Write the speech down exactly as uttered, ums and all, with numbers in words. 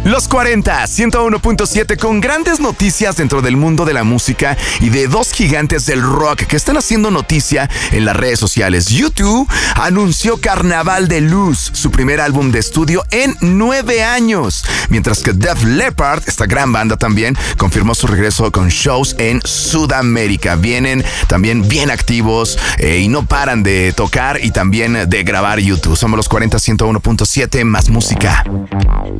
Los cuarenta, ciento uno punto siete, con grandes noticias dentro del mundo de la música y de dos gigantes del rock que están haciendo noticia en las redes sociales. U dos anunció Carnaval de Luz, su primer álbum de estudio en nueve años, mientras que Def Leppard, esta gran banda también, confirmó su regreso con shows en Sudamérica. Vienen también bien activos eh, y no paran de tocar y también de grabar U dos. Somos los cuarenta, ciento uno punto siete, más música.